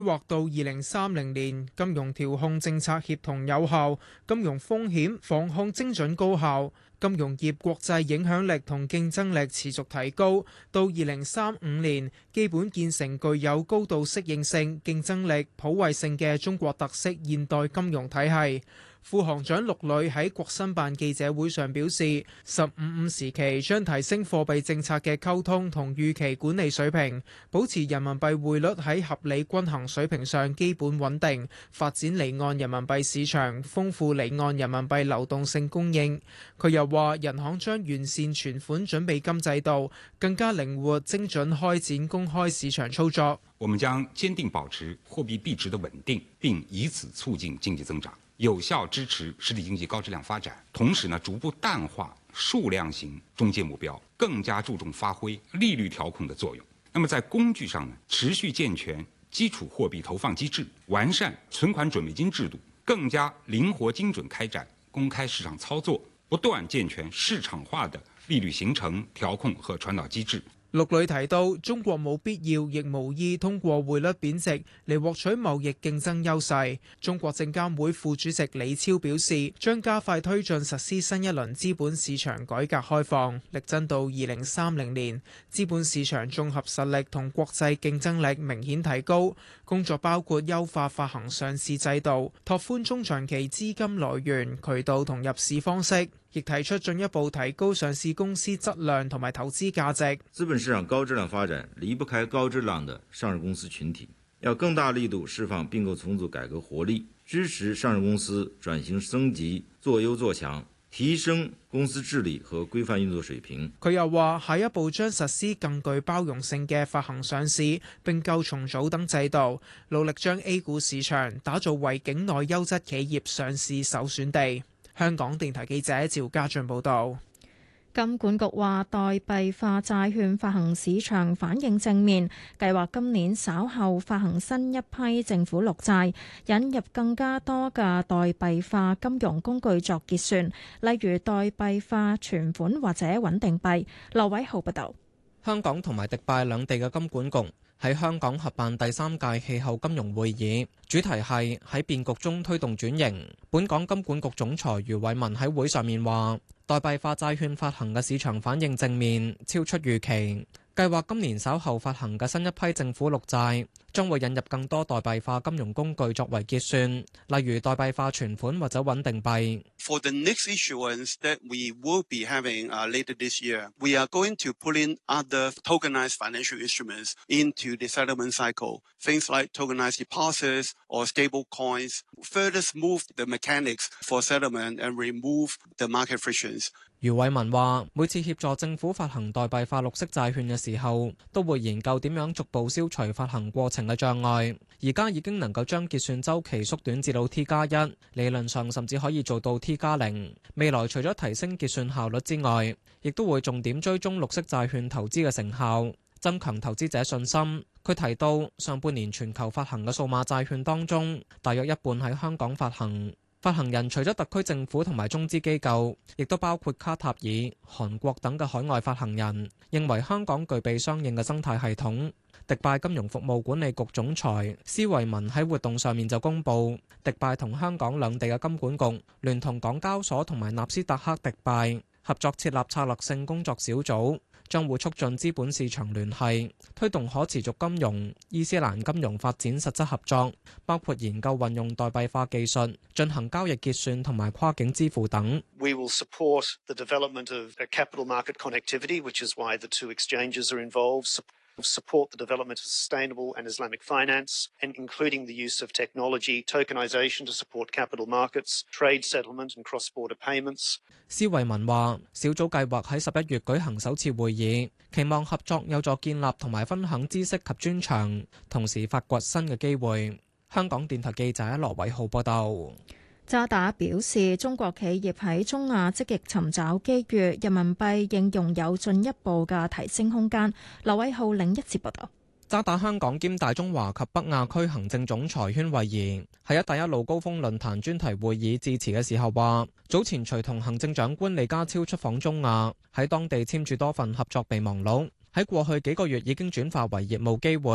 劃到2030年，金融調控政策協同有效，金融風險防控精準高效，金融業國際影響力同競爭力持續提高。到2035年，基本建成具有高度適應性、競爭力、普惠性嘅中國特色現代金融體系。副行長陸磊喺國新辦記者會上表示，15/5時期將提升貨幣政策嘅溝通同預期管理水平，保持人民幣匯率喺合理均衡水平上基本穩定，發展離岸人民幣市場，豐富離岸人民幣流動性供應。佢又話，人行將完善存款準備金制度，更加靈活精準開展公開市場操作。 我們將堅定保持貨幣幣值的穩定，並以此促進經濟增長，有效支持實體經濟高質量發展，同時逐步淡化數量型中介目標，更加注重發揮利率調控的作用。那麼在工具上持續健全基礎貨幣投放機制，完善存款準備金制度，更加靈活精準開展公開市場操作，不斷健全市場化的利率形成、調控和傳導機制。 陸磊提到，中國冇必要亦無意通過匯率貶值嚟獲取貿易競爭優勢。中國證監會副主席李超表示，將加快推進實施新一輪資本市場改革開放，力爭到2030年，資本市場綜合實力同國際競爭力明顯提高。工作包括優化發行上市制度，拓寬中長期資金來源、渠道同入市方式。亦提出進一步提高上市公司質量同埋投資價值。 資本市場高質量發展離不開高質量的上市公司群體，要更大力度釋放併購重組改革活力，支持上市公司轉型升級、做優做強，提升公司治理和規範運作水平。 佢又話，下一步將實施更具包容性嘅發行上市、併購重組等制度，努力將 A 股市場打造為境內優質企業上市首選地。香港電台記者趙家俊報道。 金管局話，代幣化債券發行市場反應正面，計劃今年稍後發行新一批政府綠債，引入更加多嘅代幣化金融工具作結算，例如代幣化存款或者穩定幣。羅偉浩報道。 香港同埋迪拜兩地嘅金管局喺香港合辦第3屆氣候金融會議，主題係喺變局中推動轉型。本港金管局總裁余偉文喺會上面話，代幣化債券發行嘅市場反應正面，超出預期。計劃今年稍後發行嘅新一批政府綠債，將會引入更多代幣化金融工具作為結算，例如代幣化存款或者穩定幣。 For the next issuance that we will be having later this year, we are going to put in other tokenized financial instruments into the settlement cycle. Things like tokenized deposits or stable coins further smooth the mechanics for settlement and remove the market frictions. 余偉文話，每次協助政府發行代幣化綠色債券嘅時候，都會研究點樣逐步消除發行過程嘅障礙。而家已經能夠將結算週期縮短至到 T+1， 理論上甚至可以做到 T+0。未來除咗提升結算效率之外，亦都會重點追蹤綠色債券投資嘅成效，增強投資者信心。佢提到，上半年全球發行嘅數碼債券當中，大約一半喺香港發行。發行人除咗特區政府同埋中資機構，亦都包括卡塔爾、韓國等嘅海外發行人，認為香港具備相應嘅生態系統。迪拜金融服務管理局總裁施維文喺活動上面就公布，迪拜同香港兩地嘅金管局聯同港交所同埋納斯達克迪拜合作設立策略性工作小組，將會促進資本市場聯繫，推動可持續金融、伊斯蘭金融發展實質合作，包括研究運用代幣化技術進行交易結算同埋跨境支付等。 We will support the development of capital market connectivity, which is why the two exchanges are involved. Support the development of sustainable and Islamic finance, and including the use of technology, tokenization to support capital markets, trade settlement and cross-border payments. 施惠文話，小組計劃喺11月舉行首次會議，期望合作有助建立同埋分享知識及專長，同時發掘新嘅機會。香港電台記者羅偉浩報道。 渣打表示，中國企業喺中亞積極尋找機遇，人民幣應用有進一步嘅提升空間。劉偉浩另一節報道。 渣打香港兼大中華及北亞區行政總裁禤惠儀喺一帶一路高峰論壇專題會議致辭嘅時候話，早前隨同行政長官李家超出訪中亞，喺當地簽署多份合作備忘錄，喺過去幾個月已經轉化為業務機會。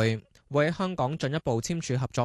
會喺香港進一步簽署合作